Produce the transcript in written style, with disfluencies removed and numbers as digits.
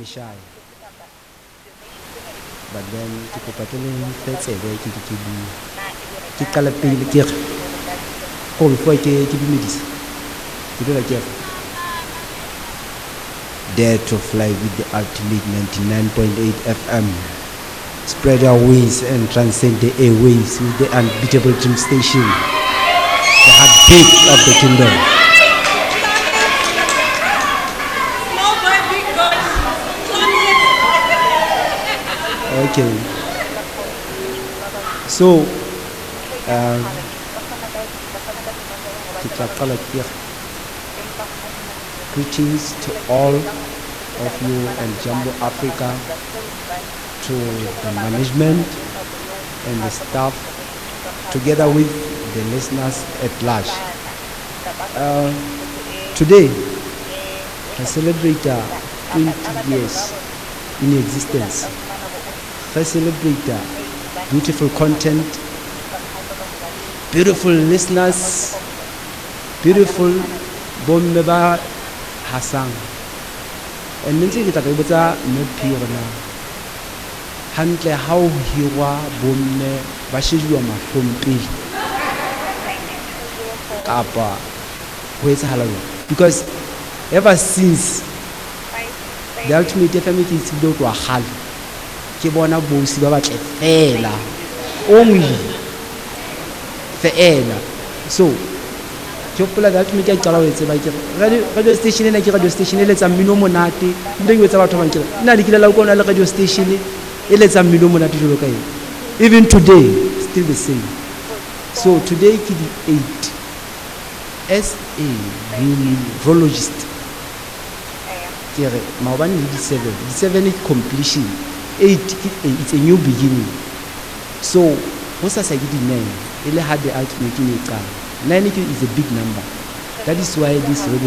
shy, but then ke kopa ke le fe tsebe ke bue ke qala pele ke re go before ke dumedisa ke dira ke re dare to fly with the ultimate 99.8 FM. Spread our wings and transcend the airways with the unbeatable dream station, the heartbeat of the kingdom. Okay. So, greetings to all of you and Jambo Africa, to the management and the staff, together with the listeners at large. Today, I celebrate 20 years in existence. I celebrate beautiful content, beautiful listeners, beautiful Bommeba Hassan. And then take it at the Mepirna. Hantle how hiwa bomme ba shejwa mahlompedi kapa ho etsahala because ever since the ultimate FM ke tsile go gale ke bona bosi ba batle fela only fela so ke pola the ultimate ke qala ho etsa ba ke radio station ena ke radio station e letsa mmino monate mme ke etsa batho ba nkela nna di kilela go na le radio station even today still the same. So today ki di 8 as a neurologist kere maobane di 7 is completion, 8 it's a new beginning. So go sa sa ke di 9 ile ha the ultimate ni qala 9 is a big number. That is why this